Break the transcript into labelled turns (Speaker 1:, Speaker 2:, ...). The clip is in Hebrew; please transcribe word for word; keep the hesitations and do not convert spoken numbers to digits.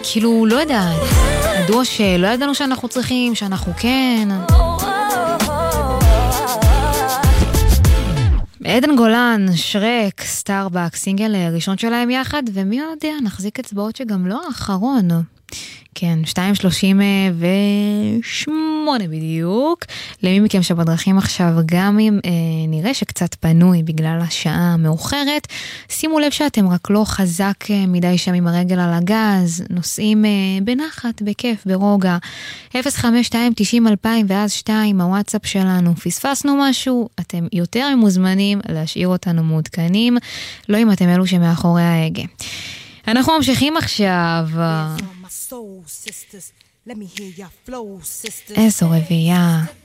Speaker 1: כאילו, לא יודעת. הדוע שלא ידענו שאנחנו צריכים, שאנחנו כן. עדן גולן, שרק, סטארבק, סינגל ראשון שלהם יחד, ומי יודע, נחזיק אצבעות שגם לא האחרון. כן, שתיים שלושים ושמונה בדיוק. למי מכם שבדרכים עכשיו, גם אם אה, נראה שקצת פנוי בגלל השעה המאוחרת, שימו לב שאתם רק לא חזק מדי שם עם הרגל על הגז, נוסעים אה, בנחת, בכיף, ברוגע. אפס חמש שתיים תשעים אלפיים ואז שתיים, הוואטסאפ שלנו. פספסנו משהו, אתם יותר מוזמנים להשאיר אותנו מעודכנים, לא אם אתם אלו שמאחורי ההגה. אנחנו ממשיכים עכשיו. איזו רביעייה.